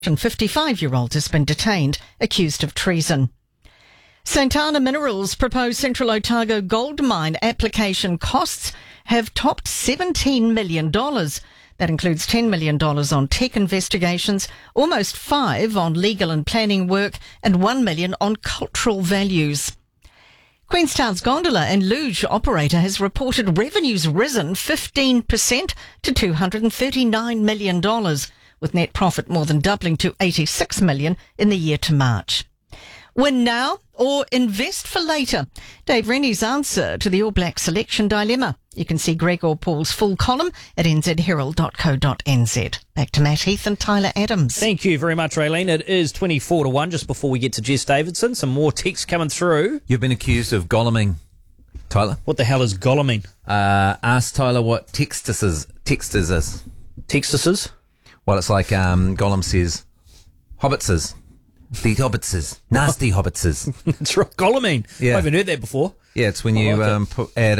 55-year-old has been detained, accused of treason. Santana Minerals' proposed Central Otago gold mine application costs have topped $17 million. That includes $10 million on tech investigations, almost $5 million on legal and planning work, and $1 million on cultural values. Queenstown's gondola and luge operator has reported revenues risen 15% to $239 million, with net profit more than doubling to $86 million in the year to March. Win now or invest for later? Dave Rennie's answer to the All Black selection dilemma. You can see Gregor Paul's full column at nzherald.co.nz. Back to Matt Heath and Tyler Adams. Thank you very much, Raylene. It is 24-1 just before we get to Jess Davidson. Some more texts coming through. You've been accused of goleming, Tyler. What the hell is goleming? Ask Tyler what textus is. Textuses? Well, it's like Gollum says, hobbitses. The hobbitses. Nasty hobbitses. It's right, goleming. Yeah. I haven't heard that before. Yeah, it's when you add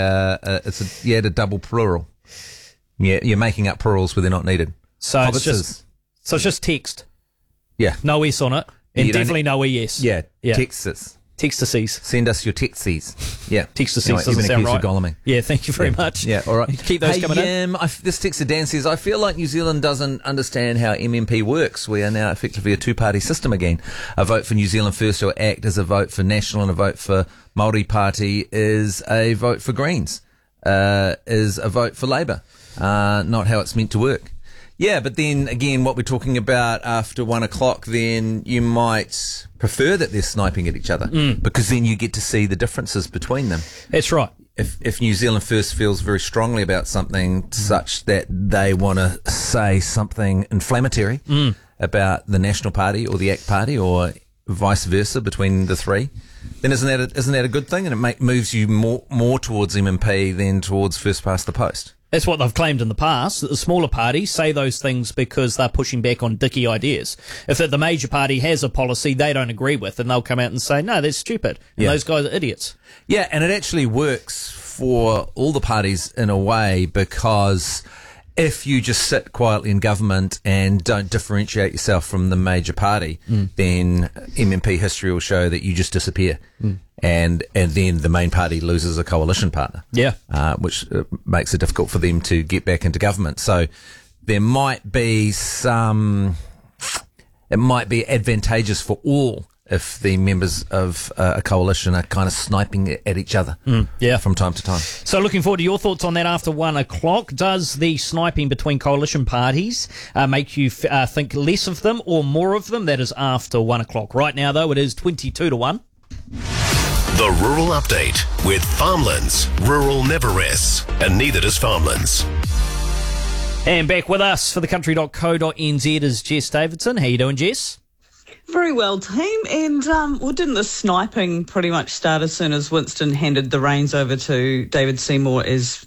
a double plural. Yeah, you're making up plurals where they're not needed. So it's just text. Yeah. No S on it. And You don't definitely no ES. Yeah, Yeah. texts. Textuses. Send us your texties. Yeah. Textuses Anyway, doesn't you've been sound accused right. of goleming. Yeah, thank you very much. Yeah, all right. Keep those coming in. This texter Dan says, I feel like New Zealand doesn't understand how MMP works. We are now effectively a two-party system again. A vote for New Zealand First or ACT is a vote for National, and a vote for Māori Party is a vote for Greens, is a vote for Labour. Not how it's meant to work. Yeah, but then again, what we're talking about after 1 o'clock, then you might prefer that they're sniping at each other because then you get to see the differences between them. That's right. If New Zealand First feels very strongly about something such that they want to say something inflammatory about the National Party or the ACT Party or vice versa between the three, then isn't that a good thing? And it moves you more towards MMP than towards first past the post. That's what they've claimed in the past, that the smaller parties say those things because they're pushing back on dicky ideas. If the major party has a policy they don't agree with, then they'll come out and say, no, that's stupid. And those guys are idiots. Yeah, and it actually works for all the parties in a way, because if you just sit quietly in government and don't differentiate yourself from the major party, then MMP history will show that you just disappear. And then the main party loses a coalition partner. Yeah. Which makes it difficult for them to get back into government. So there might be it might be advantageous for all if the members of a coalition are kind of sniping at each other from time to time. So looking forward to your thoughts on that after 1 o'clock. Does the sniping between coalition parties make you think less of them or more of them? That is after 1 o'clock. Right now, though, it is 22-1. The Rural Update with Farmlands. Rural never rests, and neither does Farmlands. And back with us for the country.co.nz is Jess Davidson. How you doing, Jess? Very well, team. And didn't the sniping pretty much start as soon as Winston handed the reins over to David Seymour as,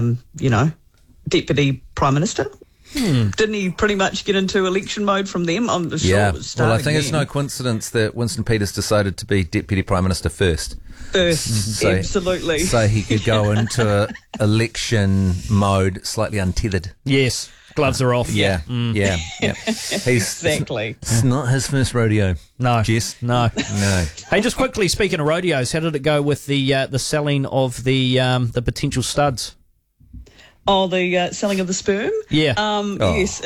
Deputy Prime Minister? Didn't he pretty much get into election mode from them? I'm sure it was well, I starting think it's then. no coincidence that Winston Peters decided to be Deputy Prime Minister first. Absolutely. So he could go into election mode slightly untethered. Yes. Gloves are off. Yeah. He's Exactly. It's not his first rodeo. No. Jess? No. No. Hey, just quickly, speaking of rodeos, how did it go with the selling of the potential studs? Oh, the selling of the sperm? Yeah. Yes.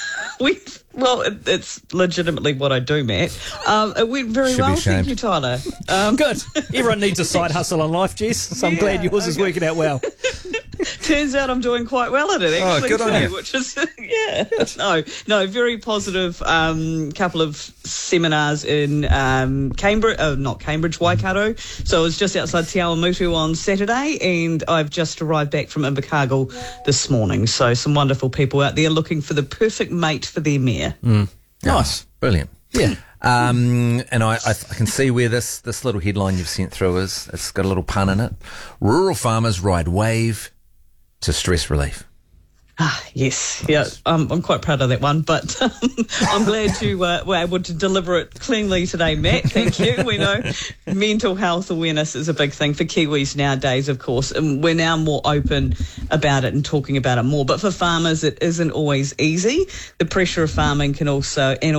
It's legitimately what I do, Matt. It went very Should be well, ashamed. thank you, Tyler. Good. Everyone needs a side hustle in life, Jess. So I'm glad yours is working out well. Turns out I'm doing quite well at it, actually. good on you. Which is, No, very positive. Couple of seminars in Waikato. So I was just outside Te Awamutu on Saturday, and I've just arrived back from Invercargill this morning. So some wonderful people out there looking for the perfect mate for their mare. Nice. Brilliant. Yeah. And I can see where this little headline you've sent through is. It's got a little pun in it. Rural farmers ride wave to stress relief. Yes, yeah, I'm quite proud of that one, but I'm glad you were able to deliver it cleanly today, Matt. Thank you. We know mental health awareness is a big thing for Kiwis nowadays, of course, and we're now more open about it and talking about it more. But for farmers, it isn't always easy. The pressure of farming can also, and